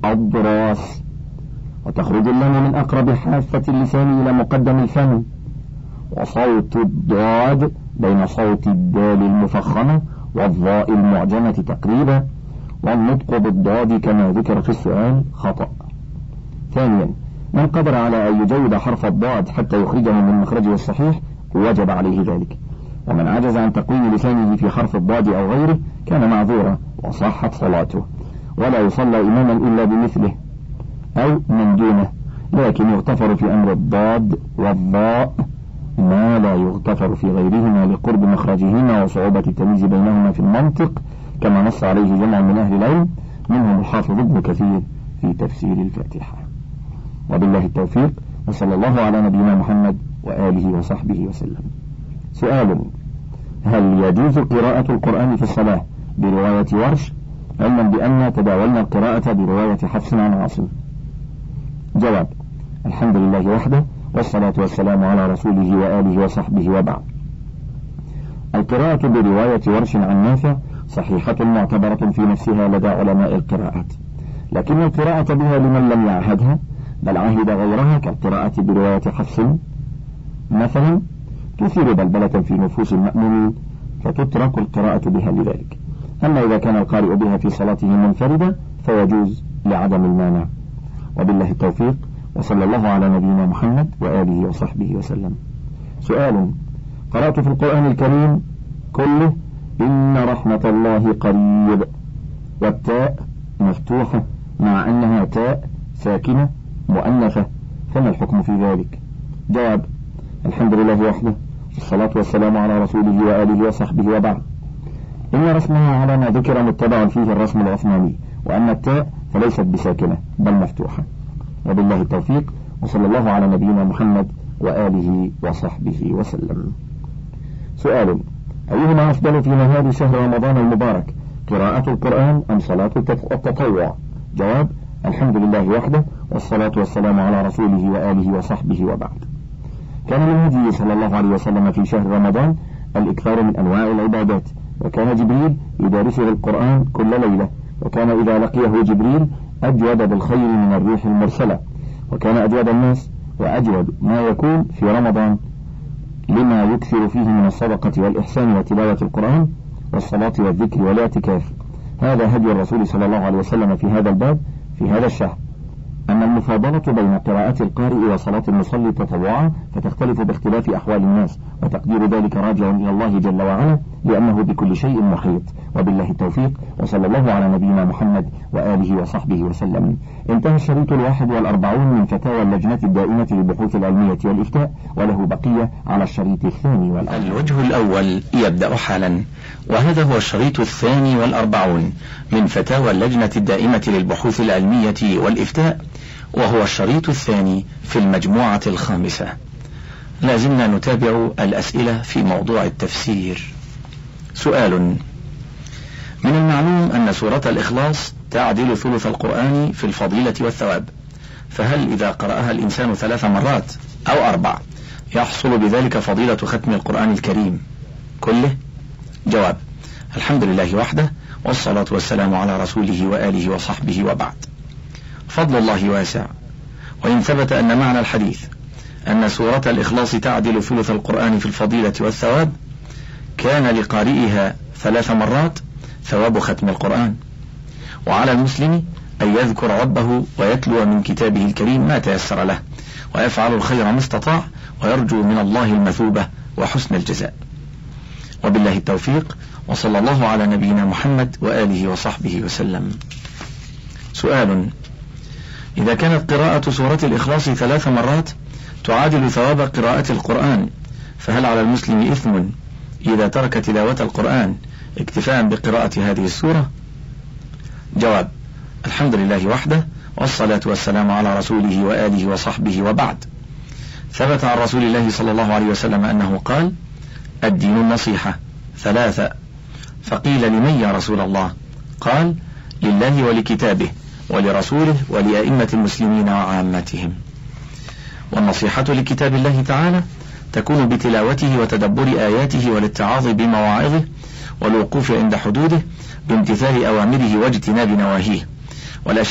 أضراس. وتخرج اللام من أقرب حافة اللسان إلى مقدم الفم. وصوت الضاد بين صوت الدال المفخمة والضاء المعجمة تقريبا، والنطق بالضاد كما ذكر في السؤال خطأ. ثانيا، من قدر على أن يجود حرف الضاد حتى يخرجه من مخرجه الصحيح وجب عليه ذلك، ومن عجز عن تقويم لسانه في حرف الضاد أو غيره كان معذورا وصحت صلاته، ولا يصلى إماما إلا بمثله أو من دونه، لكن يغتفر في أمر الضاد والضاء ما لا يغتفر في غيرهما لقرب مخرجهما وصعوبة التمييز بينهما في المنطق، كما نص عليه جمع من أهل العلم منهم الحافظ ابن كثير في تفسير الفاتحة. وبالله التوفيق، وصلى الله على نبينا محمد وآله وصحبه وسلم. سؤال: هل يجوز قراءة القرآن في الصلاة برواية ورش، علما بأن تداولنا القراءة برواية حفص عن عاصم؟ جواب: الحمد لله وحده، والصلاة والسلام على رسوله وآله وصحبه وبعد. القراءة برواية ورش عن نافع صحيحة معتبرة في نفسها لدى علماء القراءات، لكن القراءة بها لمن لم يعهدها بل عهد غيرها كالقراءة برواية حفص مثلا تثير بلبلة في نفوس المأمومين، فتترك القراءة بها لذلك. أما إذا كان القارئ بها في صلاته منفردة فيجوز لعدم المانع. وبالله التوفيق، وصلى الله على نبينا محمد وآله وصحبه وسلم. سؤال: قرأت في القرآن الكريم كله إن رحمة الله قريب، والتاء مفتوحة مع أنها تاء ساكنة مؤنثة، فما الحكم في ذلك؟ جواب: الحمد لله وحده، والصلاة والسلام على رسوله وآله وصحبه وبعد. إن رسمها على ما ذكر متبع فيه الرسم العثماني، وأما التاء فليست بساكنة بل مفتوحة. وبالله التوفيق، وصلى الله على نبينا محمد وآله وصحبه وسلم. سؤال: أيهما أفضل في نهار شهر رمضان المبارك، قراءة القرآن أم صلاة التطوع؟ جواب: الحمد لله وحده، والصلاة والسلام على رسوله وآله وصحبه وبعد. كان من هديه صلى الله عليه وسلم في شهر رمضان الإكثار من أنواع العبادات، وكان جبريل يدارسه القرآن كل ليلة، وكان إذا لقيه جبريل أجود بالخير من الريح المرسلة، وكان أجود الناس وأجود ما يكون في رمضان لما يكثر فيه من الصدقة والإحسان وتلاوة القرآن والصلاة والذكر والاعتكاف. هذا هدي الرسول صلى الله عليه وسلم في هذا الباب في هذا الشهر. أما المفاضلة بين قراءة القارئ وصلاة المصلي تطوعا فتختلف باختلاف أحوال الناس، وتقدير ذلك راجع إلى الله جل وعلا لأنه بكل شيء محيط. وبالله التوفيق، وصلى الله على نبينا محمد وآله وصحبه وسلم. انتهى الشريط 41 من فتاوى اللجنة الدائمة للبحوث العلمية والإفتاء، وله بقية على الشريط 42. الوجه الأول يبدأ حالا، وهذا هو الشريط 42 من فتاوى اللجنة الدائمة للبحوث العلمية والإفتاء، وهو الشريط الثاني في المجموعة الخامسة. لازلنا نتابع الأسئلة في موضوع التفسير. سؤال: من المعلوم أن سورة الإخلاص تعدل ثلث القرآن في الفضيلة والثواب، فهل إذا قرأها الإنسان 3 مرات أو 4 يحصل بذلك فضيلة ختم القرآن الكريم كله؟ جواب: الحمد لله وحده، والصلاة والسلام على رسوله وآله وصحبه وبعد. فضل الله واسع، وإن ثبت أن معنى الحديث أن سورة الإخلاص تعدل ثلث القرآن في الفضيلة والثواب، كان لقارئها 3 مرات ثواب ختم القرآن. وعلى المسلم أن يذكر ربه ويتلو من كتابه الكريم ما تيسر له، ويفعل الخير ما استطاع، ويرجو من الله المثوبة وحسن الجزاء. وبالله التوفيق، وصلى الله على نبينا محمد وآله وصحبه وسلم. سؤال: إذا كانت قراءة سورة الإخلاص 3 مرات تعادل ثواب قراءة القرآن، فهل على المسلم إثم إذا ترك تلاوة القرآن اكتفاء بقراءة هذه السورة؟ جواب: الحمد لله وحده، والصلاة والسلام على رسوله وآله وصحبه وبعد. ثبت عن رسول الله صلى الله عليه وسلم أنه قال: الدين النصيحة 3. فقيل: لمن يا رسول الله؟ قال: لله ولكتابه ولرسوله ولأئمة المسلمين وعامتهم. والنصيحة لكتاب الله تعالى تكون بتلاوته وتدبر آياته والاتعاظ بمواعظه والوقوف عند حدوده بامتثال أوامره واجتناب نواهيه. ولا